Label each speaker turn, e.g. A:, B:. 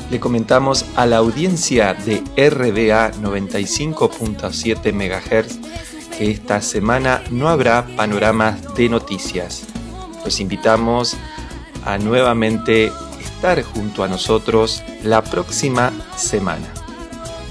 A: Le comentamos a la audiencia de RBA 95.7 MHz que esta semana no habrá panoramas de noticias. Los invitamos a nuevamente estar junto a nosotros la próxima semana.